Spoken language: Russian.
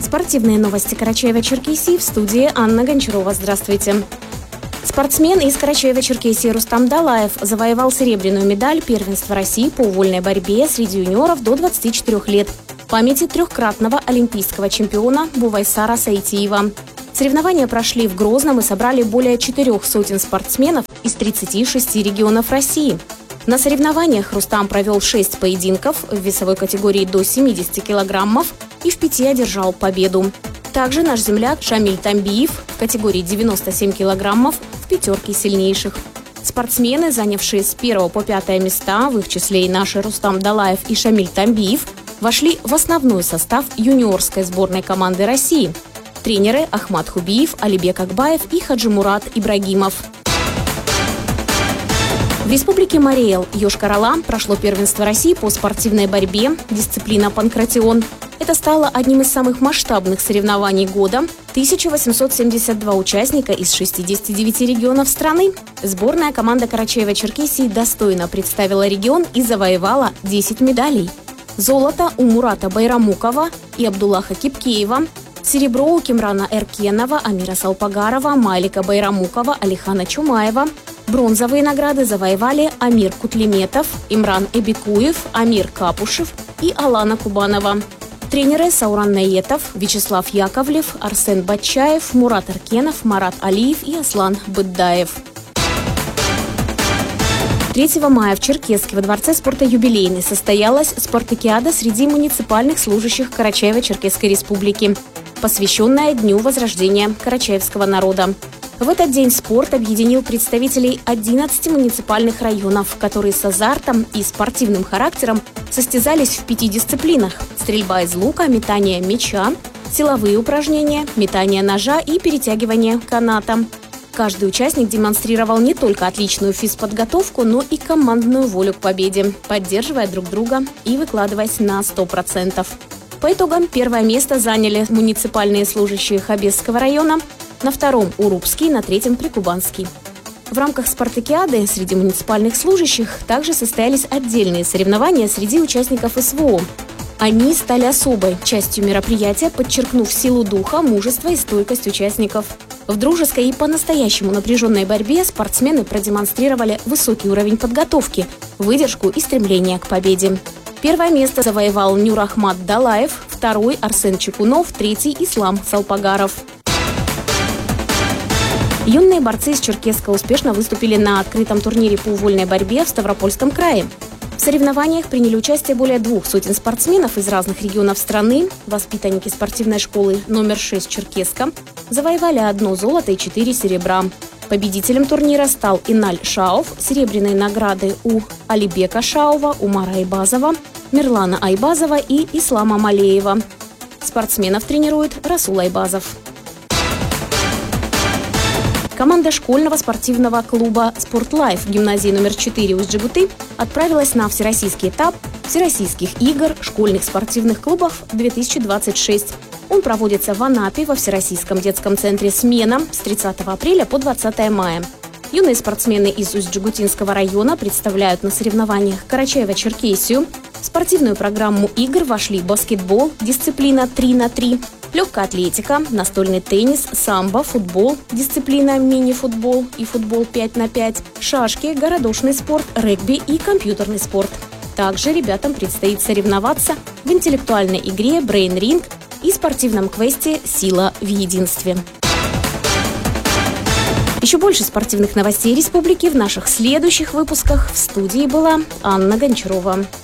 Спортивные новости Карачаева-Черкесии, в студии Анна Гончарова. Здравствуйте. Спортсмен из Карачаева-Черкесии Рустам Далаев завоевал серебряную медаль первенства России по вольной борьбе среди юниоров до 24 лет в памяти трехкратного олимпийского чемпиона Бувайсара Сайтиева. Соревнования прошли в Грозном и собрали более 400 спортсменов из 36 регионов России. На соревнованиях Рустам провел 6 поединков в весовой категории до 70 килограммов и в 5 одержал победу. Также наш земляк Шамиль Тамбиев в категории 97 килограммов в пятерке сильнейших. Спортсмены, занявшие с 1 по 5 места, в их числе и наши Рустам Далаев и Шамиль Тамбиев, вошли в основной состав юниорской сборной команды России. Тренеры Ахмат Хубиев, Алибек Акбаев и Хаджимурат Ибрагимов. В Республике Марий-Эл, Йошкар-Ола, прошло первенство России по спортивной борьбе, дисциплина панкратион. Это стало одним из самых масштабных соревнований года. 1872 участника из 69 регионов страны. Сборная команда Карачаева-Черкесии достойно представила регион и завоевала 10 медалей. Золото у Мурата Байрамукова и Абдуллаха Кипкеева. Серебро у Кимрана Эркенова, Амира Салпагарова, Малика Байрамукова, Алихана Чумаева. Бронзовые награды завоевали Амир Кутлиметов, Имран Эбикуев, Амир Капушев и Алана Кубанова. Тренеры Сауран Наетов, Вячеслав Яковлев, Арсен Батчаев, Мурат Эркенов, Марат Алиев и Аслан Быддаев. 3 мая в Черкесске во Дворце спорта «Юбилейный» состоялась спартакиада среди муниципальных служащих Карачаево-Черкесской республики, посвященная Дню возрождения карачаевского народа. В этот день спорт объединил представителей 11 муниципальных районов, которые с азартом и спортивным характером состязались в 5 дисциплинах – стрельба из лука, метание мяча, силовые упражнения, метание ножа и перетягивание каната. Каждый участник демонстрировал не только отличную физподготовку, но и командную волю к победе, поддерживая друг друга и выкладываясь на 100%. По итогам первое место заняли муниципальные служащие Хабесского района, на втором – Урупский, на третьем – Прикубанский. В рамках спартакиады среди муниципальных служащих также состоялись отдельные соревнования среди участников СВО. Они стали особой частью мероприятия, подчеркнув силу духа, мужество и стойкость участников. В дружеской и по-настоящему напряженной борьбе спортсмены продемонстрировали высокий уровень подготовки, выдержку и стремление к победе. Первое место завоевал Нюрахмат Далаев, второй – Арсен Чекунов, третий – Ислам Салпагаров. Юные борцы из Черкесска успешно выступили на открытом турнире по вольной борьбе в Ставропольском крае. В соревнованиях приняли участие более 200 спортсменов из разных регионов страны. Воспитанники спортивной школы номер 6 Черкесска завоевали 1 золото и 4 серебра. Победителем турнира стал Иналь Шауф. Серебряные награды у Алибека Шаува, Умара Айбазова, Мирлана Айбазова и Ислама Малеева. Спортсменов тренирует Расул Айбазов. Команда школьного спортивного клуба «Спортлайф» гимназии номер 4 Усть-Джигуты отправилась на всероссийский этап Всероссийских игр школьных спортивных клубов 2026. Он проводится в Анапе во Всероссийском детском центре «Смена» с 30 апреля по 20 мая. Юные спортсмены из Усть-Джигутинского района представляют на соревнованиях Карачаево-Черкесию. В спортивную программу игр вошли баскетбол, дисциплина 3х3, легкая атлетика, настольный теннис, самбо, футбол, дисциплина мини-футбол и футбол 5х5, шашки, городошный спорт, регби и компьютерный спорт. Также ребятам предстоит соревноваться в интеллектуальной игре Brain Ring и спортивном квесте «Сила в единстве». Еще больше спортивных новостей республики в наших следующих выпусках. В студии была Анна Гончарова.